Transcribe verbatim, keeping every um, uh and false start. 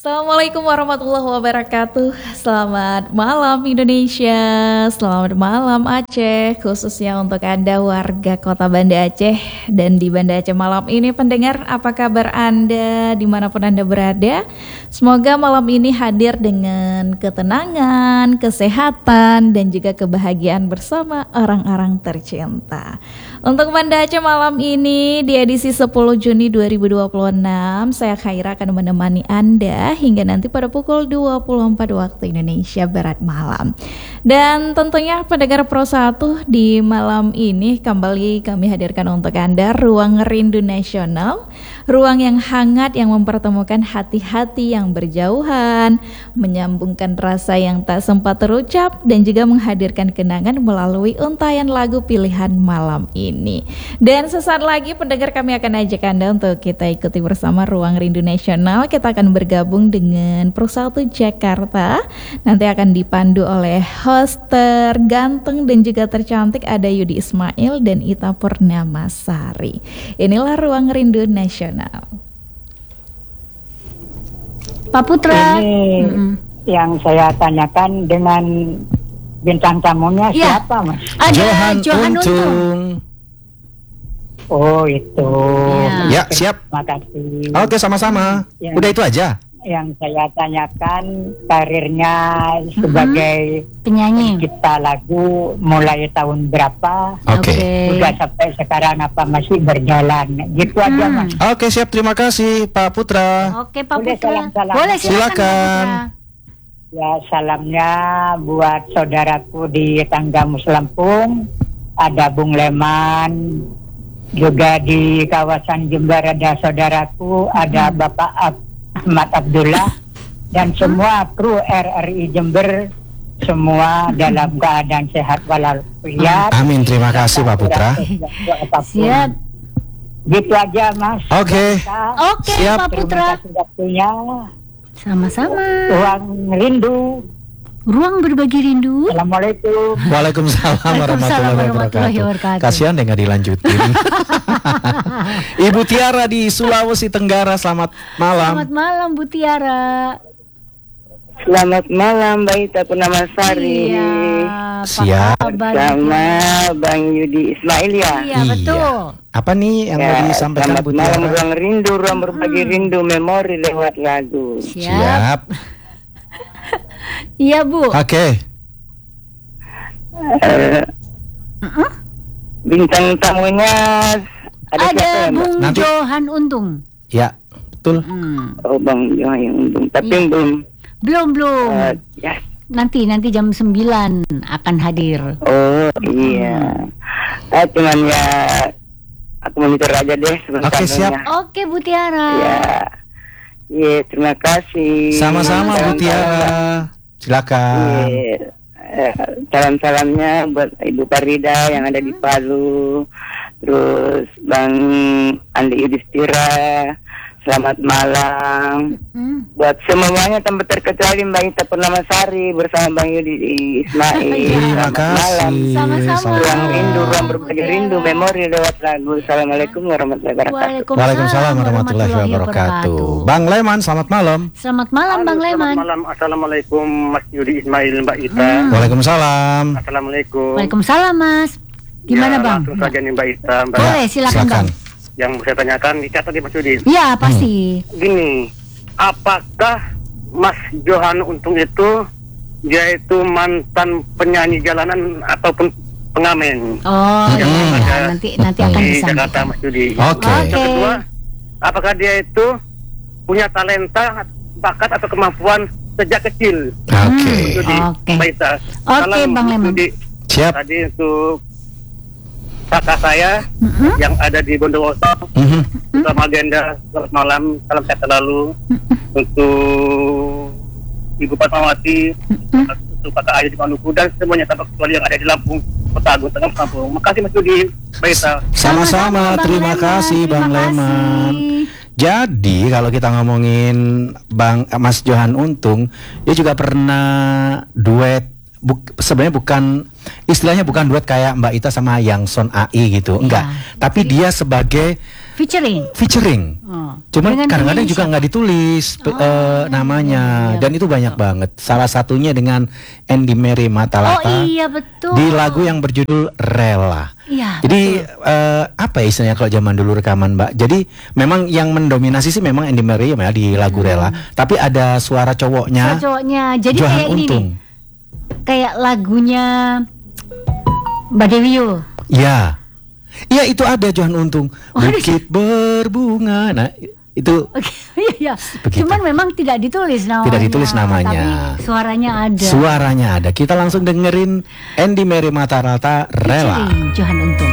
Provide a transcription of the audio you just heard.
Assalamualaikum warahmatullahi wabarakatuh. Selamat malam Indonesia, selamat malam Aceh, khususnya untuk Anda warga kota Banda Aceh. Dan di Banda Aceh malam ini pendengar, apa kabar Anda dimanapun Anda berada? Semoga malam ini hadir dengan ketenangan, kesehatan, dan juga kebahagiaan bersama orang-orang tercinta. Untuk Banda Aceh malam ini di edisi sepuluh Juni dua ribu dua puluh enam, saya Khaira akan menemani Anda hingga nanti pada pukul dua puluh empat waktu Indonesia Barat malam. Dan tentunya pendengar Pro satu, di malam ini kembali kami hadirkan untuk Anda Ruang Rindu Nasional, ruang yang hangat yang mempertemukan hati-hati yang berjauhan, menyambungkan rasa yang tak sempat terucap, dan juga menghadirkan kenangan melalui untayan lagu pilihan malam ini. Dan sesaat lagi pendengar, kami akan ajak Anda untuk kita ikuti bersama Ruang Rindu Nasional. Kita akan bergabung dengan Pro satu Jakarta. Nanti akan dipandu oleh host terganteng dan juga tercantik, ada Yudi Ismail dan Ita Purnamasari. Inilah Ruang Rindu Nasional. Pak Putra, ini mm-hmm. yang saya tanyakan dengan bintang tamunya ya. Siapa, Mas? Ada Johan, Johan Untung. Untung. Oh, itu. Ya, siap. Terima kasih. Oke, sama-sama. Ya. Udah itu aja. Yang saya tanyakan karirnya sebagai penyanyi, pencipta lagu mulai tahun berapa? Oke. Oke. Sudah sampai sekarang apa masih berjalan? Gitu aja, Hmm. Mas. Oke, siap. Terima kasih, Pak Putra. Oke, Pak Boleh Putra. salam-salam. Boleh, silakan. Silakan. Pak Putra. Ya, salamnya buat saudaraku di Tangga Muslampung, ada Bung Leman, juga di kawasan Jember ada saudaraku, ada Bapak Ab- Ahmad Abdullah, dan semua kru R R I Jember, semua dalam keadaan sehat walafiat. Amin, terima kasih Pak Putra. Siap. Gitu aja, Mas. Oke. Oke, Siap. Pak Putra. Terima kasih waktunya. Sama-sama. Ruang Rindu. Ruang berbagi rindu. Assalamualaikum. Waalaikumsalam warahmatullahi warahmatullahi wabarakatuh. wabarakatuh. Kasihan deh nggak dilanjutin. Ibu Tiara di Sulawesi Tenggara, selamat malam. Selamat malam, Bu Tiara. Selamat malam, Mbak Ita Purnamasari. Iya, apa Siap. kabar, Bu Sama Tiara? Bang Yudi Ismail ya. Iya, betul. Apa nih yang mau Ya, disampaikan selamat Bu malam, Tiara? ruang rindu, ruang berbagi rindu, memori lewat lagu. Siap. Siap. Iya, Bu. Oke. Eh, Bintang tamunya ada, siapa Ada ya, Mbak? Bung Nanti- Johan Untung. Ya, betul. Hmm. Oh, Bang Johan yang untung, tapi Iya. belum. Belum, belum. eh, ya. Nanti, nanti jam sembilan akan hadir. Oh iya. Eh, cuman ya aku monitor aja deh sebentar. Oke, siap. Oke, Bu Tiara. Ya. Iya, terima kasih. Sama-sama Bu Tiara. Silakan. Iya. Eh, salam-salamnya buat Ibu Farida yang ada di Palu, terus Bang Andi Yudhistira, selamat malam. Hmm. Buat semuanya tanpa terkecuali Mbak Ita Purnamasari bersama Bang Yudi Ismail. Terima Selamat malam. kasih. Sama-sama. Ruang rindu, ruang Bu berbagi Tiara. rindu, memori lewat lagu. Assalamualaikum warahmatullahi wabarakatuh. Waalaikumsalam warahmatullahi wabarakatuh. Bang Leman, selamat malam. Selamat malam, Bang Halo, Leman. Selamat malam. Assalamualaikum Mas Yudi Ismail, Mbak Ita. Hmm. Waalaikumsalam. Assalamualaikum. Waalaikumsalam, Mas. Gimana, Ya, Bang? Langsung saja nih Mbak Ita. Mbak. Boleh, silakan, Bang. Yang saya tanyakan dicatat di Mas Yudi. Ya, pasti. Gini, apakah Mas Johan Untung itu dia itu mantan penyanyi jalanan ataupun pengamen Oh, Yang iya, iya. ada nanti nanti akan di Jakarta, disampaikan. Mas Yudi? Oke. Oke. Yang kedua, apakah dia itu punya talenta, bakat atau kemampuan sejak kecil? Oke. Mas Yudi, Oke. Mbak Ita. Oke, Salam, Bang Mas Leman. Yudi. Siap. Tadi untuk kakak saya Mm-mm. yang ada di Bondowoso, Mhm. selamat agenda, selamat malam, salam sehat selalu. Untuk Ibu Fatmawati, untuk kakak Ayu di Maluku, dan semuanya tanpa kecuali yang ada di Lampung, Kota Agung, Tengah Lampung. Makasih Mas Yudi, Mbak Ita. Sama-sama, Bang terima Leman. kasih Bang Terima Leman. kasih. Jadi kalau kita ngomongin Bang Mas Johan Untung, dia juga pernah duet buk, sebenarnya bukan istilahnya bukan duet kayak Mbak Ita sama Yang Son A I gitu, enggak. Iya. Tapi dia sebagai Featuring. featuring. Oh. Cuman Dengan kadang-kadang penyanyi juga siapa? nggak ditulis pe- Oh, eh, namanya, iya, dan itu banyak banget. Salah satunya dengan Andy Mary Matalata Oh iya betul. di lagu yang berjudul Rela. Iya. Jadi eh, apa ya istilahnya kalau zaman dulu rekaman Mbak? Jadi memang yang mendominasi sih memang Andy Mary ya di lagu Rela. Tapi ada suara cowoknya, Suara cowoknya. Jadi Johan kayak ini Untung. nih. Kayak lagunya Mbak Dewiyo. Ya, iya itu ada Johan Untung. Oh, ada. Bukit berbunga. Nah itu Oke, iya, iya. Begitu. Cuman memang tidak ditulis namanya. Tidak ditulis namanya. Tapi suaranya ada. suaranya ada. Kita langsung dengerin Andy Mary Matalata Rela. Featuring Johan Untung.